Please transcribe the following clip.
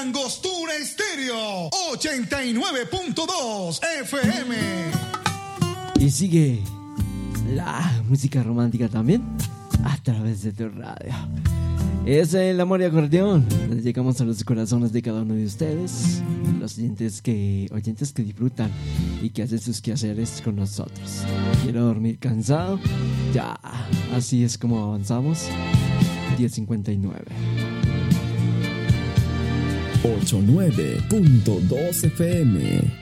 Angostura Estéreo 89.2 FM. Y sigue la música romántica también a través de tu radio. Es el amor y acordeón. Llegamos a los corazones de cada uno de ustedes, los oyentes que disfrutan y que hacen sus quehaceres con nosotros. Quiero dormir cansado. Ya, así es como avanzamos. 10:59. 89.2 FM.